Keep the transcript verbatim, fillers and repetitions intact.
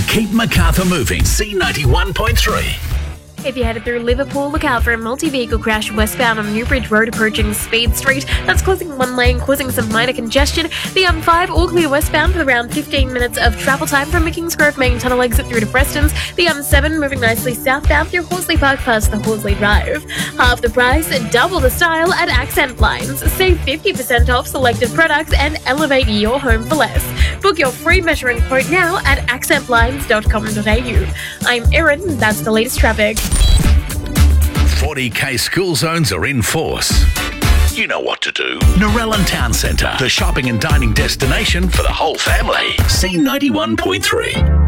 Keep Macarthur moving. C ninety-one point three. If you're headed through Liverpool, look out for a multi-vehicle crash westbound on Newbridge Road approaching Speed Street. That's causing one lane, causing some minor congestion. The M five all clear westbound with around fifteen minutes of travel time from the Kingsgrove main tunnel exit through to Preston's. The M seven moving nicely southbound through Horsley Park past the Horsley Drive. Half the price, double the style at Accent Blinds. Save fifty percent off selected products and elevate your home for less. Book your free measuring quote now at accent blinds dot com dot a u. I'm Erin, that's the latest traffic. forty K school zones are in force. You know what to do. Narellan Town Centre, the shopping and dining destination for the whole family. C ninety-one point three.